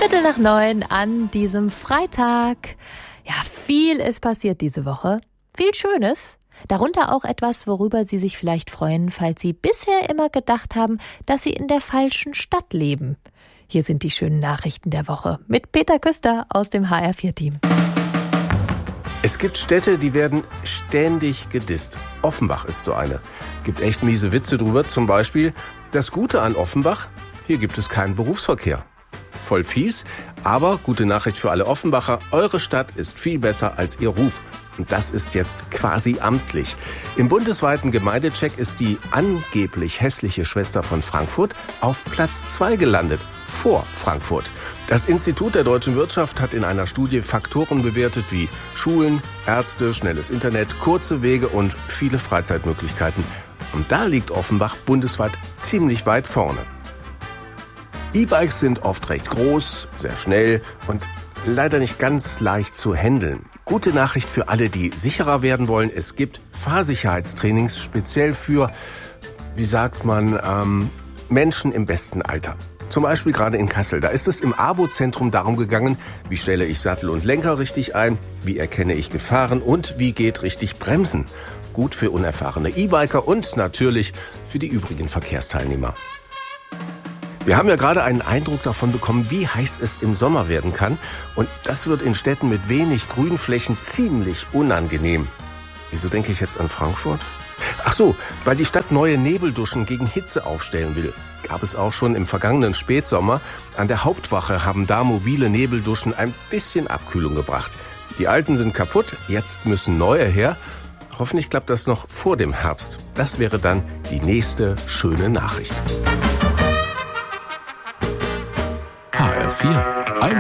8:15 an diesem Freitag. Ja, viel ist passiert diese Woche. Viel Schönes. Darunter auch etwas, worüber Sie sich vielleicht freuen, falls Sie bisher immer gedacht haben, dass Sie in der falschen Stadt leben. Hier sind die schönen Nachrichten der Woche mit Peter Küster aus dem HR4-Team. Es gibt Städte, die werden ständig gedisst. Offenbach ist so eine. Gibt echt miese Witze drüber. Zum Beispiel, das Gute an Offenbach, hier gibt es keinen Berufsverkehr. Voll fies, aber gute Nachricht für alle Offenbacher. Eure Stadt ist viel besser als ihr Ruf. Und das ist jetzt quasi amtlich. Im bundesweiten Gemeindecheck ist die angeblich hässliche Schwester von Frankfurt auf Platz 2 gelandet, vor Frankfurt. Das Institut der deutschen Wirtschaft hat in einer Studie Faktoren bewertet wie Schulen, Ärzte, schnelles Internet, kurze Wege und viele Freizeitmöglichkeiten. Und da liegt Offenbach bundesweit ziemlich weit vorne. E-Bikes sind oft recht groß, sehr schnell und leider nicht ganz leicht zu handeln. Gute Nachricht für alle, die sicherer werden wollen. Es gibt Fahrsicherheitstrainings speziell für, Menschen im besten Alter. Zum Beispiel gerade in Kassel. Da ist es im AWO-Zentrum darum gegangen, wie stelle ich Sattel und Lenker richtig ein, wie erkenne ich Gefahren und wie geht richtig Bremsen. Gut für unerfahrene E-Biker und natürlich für die übrigen Verkehrsteilnehmer. Wir haben ja gerade einen Eindruck davon bekommen, wie heiß es im Sommer werden kann. Und das wird in Städten mit wenig Grünflächen ziemlich unangenehm. Wieso denke ich jetzt an Frankfurt? Ach so, weil die Stadt neue Nebelduschen gegen Hitze aufstellen will. Gab es auch schon im vergangenen Spätsommer. An der Hauptwache haben da mobile Nebelduschen ein bisschen Abkühlung gebracht. Die alten sind kaputt, jetzt müssen neue her. Hoffentlich klappt das noch vor dem Herbst. Das wäre dann die nächste schöne Nachricht. HR4